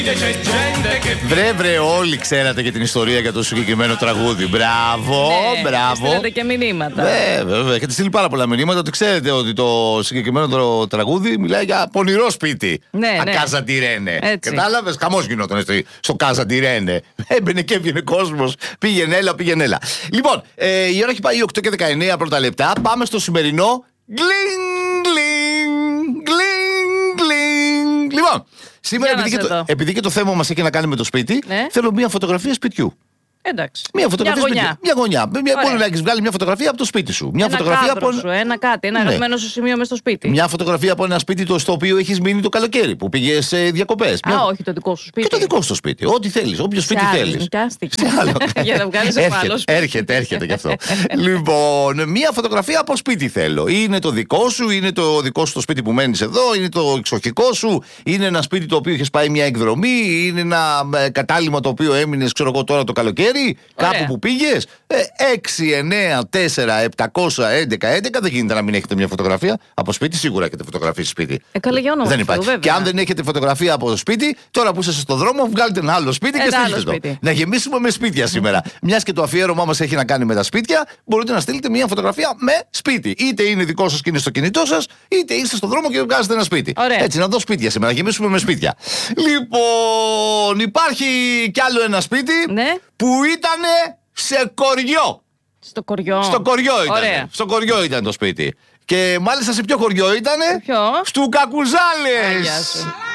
Βρε, όλοι ξέρατε και την ιστορία για το συγκεκριμένο τραγούδι. Μπράβο, Ναι, μπράβο. στείλετε και μηνύματα. Βέβαια, έχετε στείλει πάρα πολλά μηνύματα ότι ξέρετε ότι το συγκεκριμένο τραγούδι μιλάει για πονηρό σπίτι. Ναι. Κάζα τη Ρένε. Έτσι. Κατάλαβε, χαμός γινόταν στο Κάζα τη Ρένε. Έμπαινε και έβγαινε κόσμος. Πήγαινε έλα. Λοιπόν, η ώρα έχει πάει 8 και 19 πρώτα λεπτά. Πάμε στο σημερινό. Λοιπόν, σήμερα επειδή και το θέμα μας έχει να κάνει με το σπίτι, ναι, θέλω μια φωτογραφία σπιτιού. Εντάξει. Μια φωτογραφία. Μια γωνιά. Μπορεί να έχεις βγάλει μια φωτογραφία από το σπίτι σου. Μια φωτογραφία από ένα αγαπημένο σου σημείο μες στο σπίτι. Μια φωτογραφία από ένα σπίτι στο οποίο έχεις μείνει το καλοκαίρι που πήγες σε διακοπές. Όχι το δικό σου σπίτι. Και το δικό σου σπίτι. Ό,τι θέλεις. Όποιο σπίτι θέλεις. Για να βγάλεις από άλλο σπίτι. Έρχεται γι' αυτό. Λοιπόν, μια φωτογραφία από σπίτι θέλω. Είναι το δικό σου, είναι το δικό σου το σπίτι που μένεις εδώ, είναι το εξοχικό σου, είναι ένα σπίτι το οποίο έχεις πάει μια εκδρομή, είναι ένα κατάλημα το οποίο έμεινες, ξέρω εγώ τώρα το καλοκαίρι. Κάπου που πήγες. 6, 9, 4, 711, 11. Δεν γίνεται να μην έχετε μια φωτογραφία από σπίτι. Σίγουρα έχετε φωτογραφία σπίτι. Καλά, για όνομα. Δεν υπάρχει. Βέβαια. Και αν δεν έχετε φωτογραφία από το σπίτι, τώρα που είστε στον δρόμο, βγάλετε ένα άλλο σπίτι και στείλτε το. Να γεμίσουμε με σπίτια σήμερα. Μιας και το αφιέρωμά μας έχει να κάνει με τα σπίτια, μπορείτε να στείλετε μια φωτογραφία με σπίτι. Είτε είναι δικό σας και είναι στο κινητό σας, είτε είστε στον δρόμο και βγάζετε ένα σπίτι. Ωραία. Έτσι, να δω σπίτια σήμερα. Να γεμίσουμε με σπίτια. Λοιπόν, υπάρχει κι άλλο ένα σπίτι. Ναι. Που ήταν σε κοριό. Στο κοριό. Στο κοριό ήταν. Ωραία. Στο κοριό ήταν το σπίτι. Και μάλιστα σε ποιο χωριό ήτανε? Ποιο? Στου Κακουζάλες. Γεια σου.